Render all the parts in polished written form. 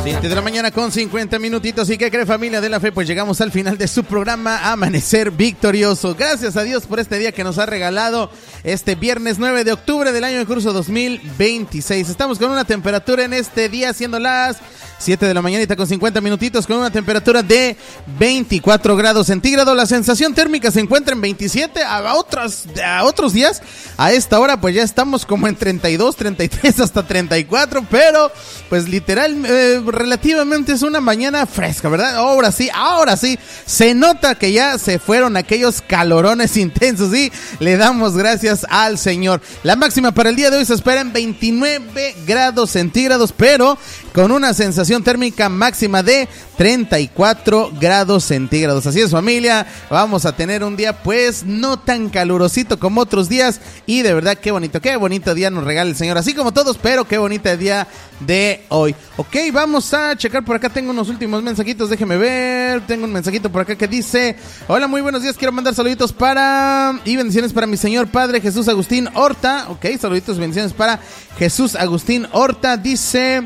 7 de la mañana con 50 minutitos. ¿Y qué cree, familia de la fe? Pues llegamos al final de su programa Amanecer Victorioso. Gracias a Dios por este día que nos ha regalado este viernes 9 de octubre del año en curso 2026. Estamos con una temperatura en este día siendo las 7 de la mañanita con 50 minutitos, con una temperatura de 24 grados centígrados. La sensación térmica se encuentra en 27. A otros días, a esta hora, pues ya estamos como en 32, 33, hasta 34. Pero, pues literal, relativamente es una mañana fresca, ¿verdad? Ahora sí, se nota que ya se fueron aquellos calorones intensos y le damos gracias al Señor. La máxima para el día de hoy se espera en 29 grados centígrados, pero con una sensación térmica máxima de 34 grados centígrados. Así es, familia, vamos a tener un día pues no tan calurosito como otros días y de verdad qué bonito día nos regala el Señor, así como todos, pero qué bonito día de hoy. Ok, vamos a checar por acá, tengo unos últimos mensajitos, déjeme ver, tengo un mensajito por acá que dice: hola, muy buenos días, quiero mandar saluditos y bendiciones para mi señor padre Jesús Agustín Horta. Ok, saluditos y bendiciones para Jesús Agustín Horta, dice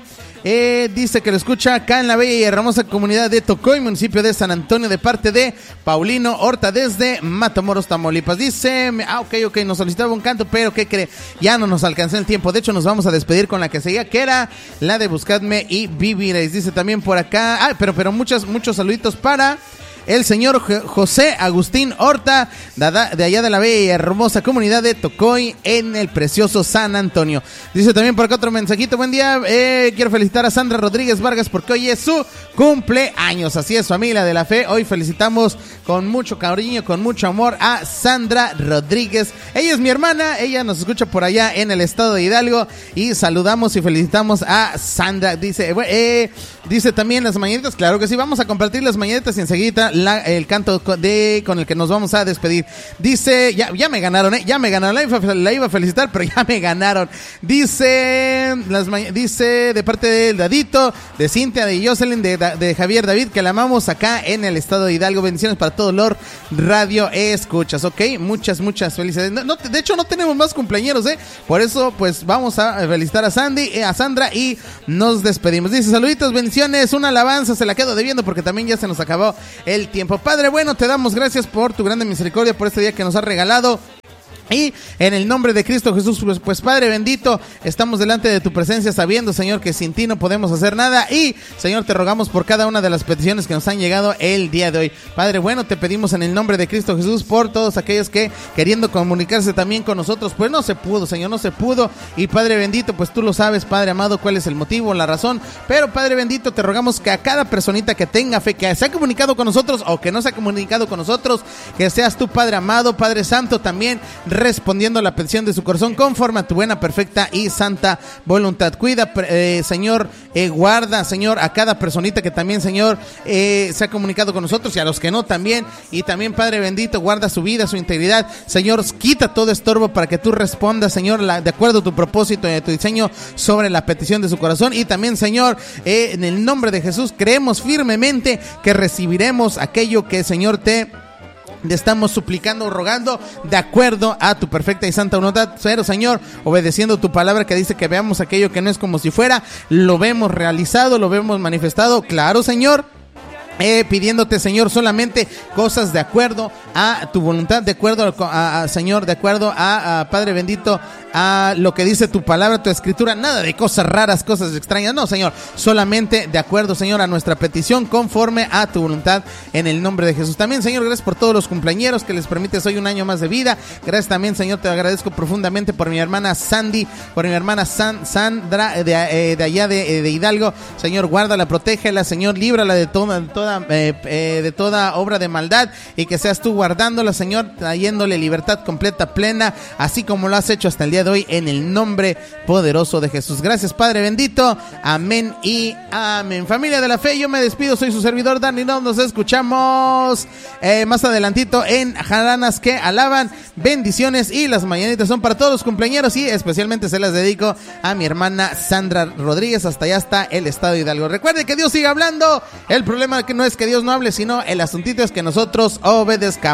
que lo escucha acá en la bella y hermosa comunidad de Tocoy, municipio de San Antonio, de parte de Paulino Horta desde Matamoros, Tamaulipas. Dice, ok, nos solicitaba un canto, pero ¿qué cree? Ya no nos alcanzó el tiempo. De hecho, nos vamos a despedir con la que seguía, que era la de Buscadme y Viviréis. Dice también por acá, pero muchos saluditos para el señor José Agustín Horta, de allá de la bella y hermosa comunidad de Tocoy, en el precioso San Antonio. Dice también por acá otro mensajito: buen día, quiero felicitar a Sandra Rodríguez Vargas porque hoy es su cumpleaños. Así es, familia de la fe, hoy felicitamos con mucho cariño, con mucho amor a Sandra Rodríguez. Ella es mi hermana, ella nos escucha por allá en el estado de Hidalgo y saludamos y felicitamos a Sandra. Dice también las mañanitas, claro que sí, vamos a compartir las mañanitas y enseguida el canto con el que nos vamos a despedir. Dice, ya me ganaron, la iba a felicitar, pero ya me ganaron. Dice de parte del Dadito, de Cintia, de Jocelyn, de Javier David, que la amamos acá en el estado de Hidalgo. Bendiciones para todos los radio escuchas, ok, muchas felicidades. No, de hecho no tenemos más cumpleañeros, por eso pues vamos a felicitar a Sandra y nos despedimos. Dice, saluditos, bendiciones, una alabanza, se la quedo debiendo porque también ya se nos acabó el tiempo. Padre bueno, te damos gracias por tu grande misericordia, por este día que nos has regalado. Y en el nombre de Cristo Jesús, pues Padre bendito, estamos delante de tu presencia sabiendo, Señor, que sin ti no podemos hacer nada. Y, Señor, te rogamos por cada una de las peticiones que nos han llegado el día de hoy. Padre bueno, te pedimos en el nombre de Cristo Jesús por todos aquellos que queriendo comunicarse también con nosotros, pues no se pudo, Señor, no se pudo. Y Padre bendito, pues tú lo sabes, Padre amado, cuál es el motivo, la razón. Pero Padre bendito, te rogamos que a cada personita que tenga fe, que se ha comunicado con nosotros o que no se ha comunicado con nosotros, que seas tú, Padre amado, Padre santo, también respondiendo a la petición de su corazón conforme a tu buena, perfecta y santa voluntad. Cuida, Señor, guarda, Señor, a cada personita que también, Señor, se ha comunicado con nosotros y a los que no también. Y también, Padre bendito, guarda su vida, su integridad. Señor, quita todo estorbo para que tú respondas, Señor, de acuerdo a tu propósito y a tu diseño sobre la petición de su corazón. Y también, Señor, en el nombre de Jesús, creemos firmemente que recibiremos aquello que, Señor, te estamos suplicando o rogando de acuerdo a tu perfecta y santa voluntad. Pero, Señor, obedeciendo tu palabra que dice que veamos aquello que no es como si fuera, lo vemos realizado, lo vemos manifestado. Claro, Señor, pidiéndote, Señor, solamente cosas de acuerdo a tu voluntad, de acuerdo a Señor, de acuerdo a Padre bendito, a lo que dice tu palabra, tu escritura. Nada de cosas raras, cosas extrañas, no, Señor, solamente de acuerdo, Señor, a nuestra petición conforme a tu voluntad, en el nombre de Jesús. También, Señor, gracias por todos los cumpleañeros que les permites hoy un año más de vida. Gracias también, Señor, te agradezco profundamente por mi hermana Sandy, por mi hermana Sandra de allá de Hidalgo. Señor, guárdala, protégela, Señor, líbrala de toda obra de maldad, y que seas tú guardándola, Señor, trayéndole libertad completa, plena, así como lo has hecho hasta el día de hoy, en el nombre poderoso de Jesús. Gracias, Padre bendito, amén y amén. Familia de la fe, yo me despido, soy su servidor Dani. Nos escuchamos más adelantito en Jaranas que Alaban. Bendiciones, y las mañanitas son para todos los cumpleañeros y especialmente se las dedico a mi hermana Sandra Rodríguez, hasta allá está el estado de Hidalgo. Recuerde que Dios sigue hablando, el problema que no es que Dios no hable, sino el asuntito es que nosotros obedezcamos.